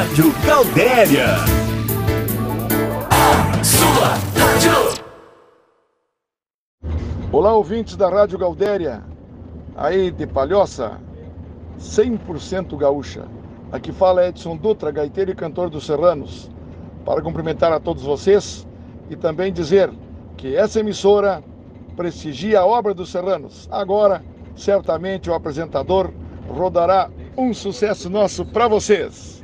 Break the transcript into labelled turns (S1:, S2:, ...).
S1: Rádio Galdéria. Sua rádio.
S2: Olá, ouvintes da Rádio Galdéria, aí de Palhoça, 100% gaúcha. Aqui fala Edson Dutra, gaiteiro e cantor dos Serranos, para cumprimentar a todos vocês e também dizer que essa emissora prestigia a obra dos Serranos. Agora, certamente o apresentador rodará um sucesso nosso para vocês.